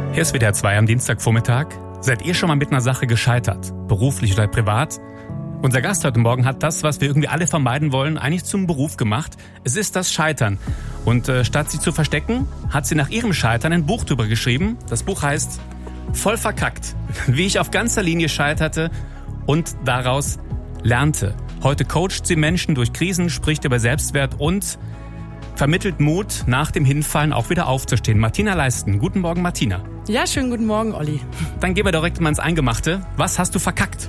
Hier ist WDR 2 am Dienstagvormittag. Seid ihr schon mal mit einer Sache gescheitert? Beruflich oder privat? Unser Gast heute Morgen hat das, was wir irgendwie alle vermeiden wollen, eigentlich zum Beruf gemacht. Es ist das Scheitern. Und statt sie zu verstecken, hat sie nach ihrem Scheitern ein Buch drüber geschrieben. Das Buch heißt Voll verkackt. Wie ich auf ganzer Linie scheiterte und daraus lernte. Heute coacht sie Menschen durch Krisen, spricht über Selbstwert und vermittelt Mut, nach dem Hinfallen auch wieder aufzustehen. Martina Leisten. Guten Morgen, Martina. Ja, schönen guten Morgen, Olli. Dann gehen wir direkt mal ins Eingemachte. Was hast du verkackt?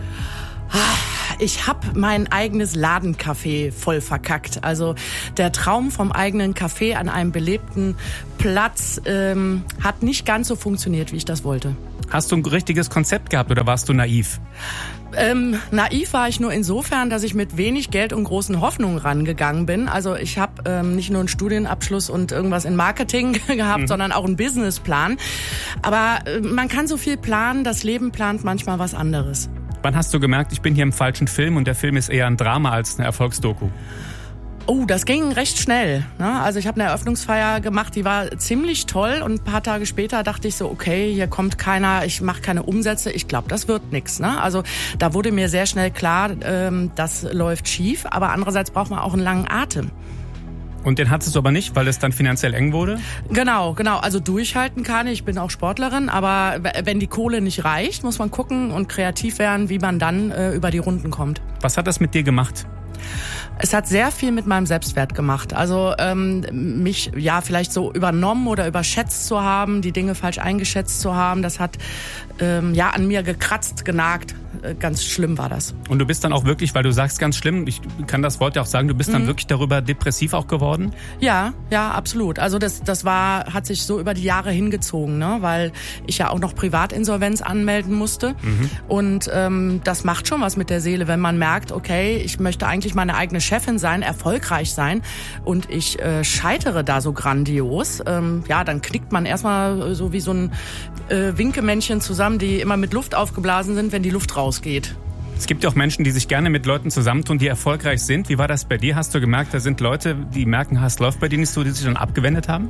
Ich habe mein eigenes Ladencafé voll verkackt. Also der Traum vom eigenen Café an einem belebten Platz hat nicht ganz so funktioniert, wie ich das wollte. Hast du ein richtiges Konzept gehabt oder warst du naiv? Naiv war ich nur insofern, dass ich mit wenig Geld und großen Hoffnungen rangegangen bin. Also ich habe nicht nur einen Studienabschluss und irgendwas in Marketing gehabt, sondern auch einen Businessplan. Aber man kann so viel planen, das Leben plant manchmal was anderes. Wann hast du gemerkt, ich bin hier im falschen Film und der Film ist eher ein Drama als eine Erfolgsdoku? Oh, das ging recht schnell. Also ich habe eine Eröffnungsfeier gemacht, die war ziemlich toll und ein paar Tage später dachte ich so, okay, hier kommt keiner, ich mache keine Umsätze, ich glaube, das wird nix. Also da wurde mir sehr schnell klar, das läuft schief, aber andererseits braucht man auch einen langen Atem. Und den hattest du aber nicht, weil es dann finanziell eng wurde? Genau. Also durchhalten kann ich bin auch Sportlerin, aber wenn die Kohle nicht reicht, muss man gucken und kreativ werden, wie man dann über die Runden kommt. Was hat das mit dir gemacht? Es hat sehr viel mit meinem Selbstwert gemacht. Also mich vielleicht so übernommen oder überschätzt zu haben, die Dinge falsch eingeschätzt zu haben, das hat an mir gekratzt, genagt. Ganz schlimm war das. Und du bist dann auch wirklich, weil du sagst ganz schlimm, ich kann das Wort ja auch sagen, du bist dann wirklich darüber depressiv auch geworden? Ja, absolut. Also das hat sich so über die Jahre hingezogen, ne? Weil ich ja auch noch Privatinsolvenz anmelden musste. Und das macht schon was mit der Seele, wenn man merkt, okay, ich möchte eigentlich meine eigene Chefin sein, erfolgreich sein und ich scheitere da so grandios. Dann knickt man erstmal so wie so ein Winkemännchen zusammen, die immer mit Luft aufgeblasen sind, wenn die Luft rausgeht. Es gibt ja auch Menschen, die sich gerne mit Leuten zusammentun, die erfolgreich sind. Wie war das bei dir? Hast du gemerkt, da sind Leute, die merken, es läuft bei dir nicht so, die sich dann abgewendet haben?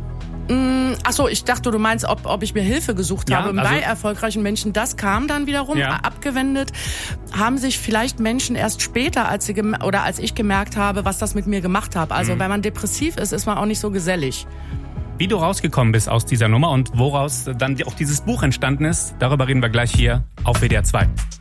Achso, ich dachte, du meinst, ob ich mir Hilfe gesucht habe bei erfolgreichen Menschen. Das kam dann wiederum, abgewendet. Haben sich vielleicht Menschen erst später, als ich gemerkt habe, was das mit mir gemacht hat. Also wenn man depressiv ist man auch nicht so gesellig. Wie du rausgekommen bist aus dieser Nummer und woraus dann auch dieses Buch entstanden ist, darüber reden wir gleich hier auf WDR 2.